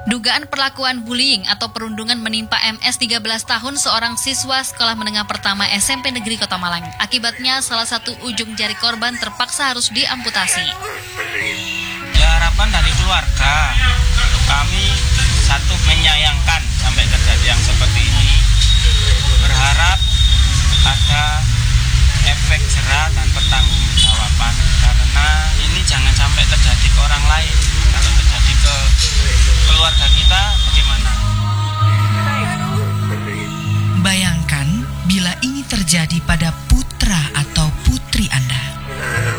Dugaan perlakuan bullying atau perundungan menimpa MS 13 tahun seorang siswa sekolah menengah pertama SMP Negeri Kota Malang. Akibatnya salah satu ujung jari korban terpaksa harus diamputasi. Ya, harapan dari keluarga untuk kami satu menyayangkan sampai terjadi yang seperti ini. Berharap ada efek jera dan pertanggungjawaban karena ini jangan sampai terjadi ke orang lain. Kalau terjadi ke keluarga kita bagaimana? Bayangkan bila ini terjadi pada putra